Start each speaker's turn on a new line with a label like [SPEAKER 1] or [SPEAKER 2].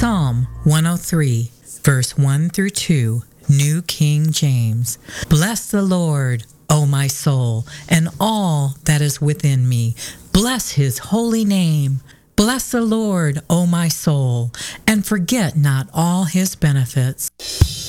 [SPEAKER 1] Psalm 103, verse 1 through 2, New King James. Bless the Lord, O my soul, and all that is within me. Bless his holy name. Bless the Lord, O my soul, and forget not all his benefits,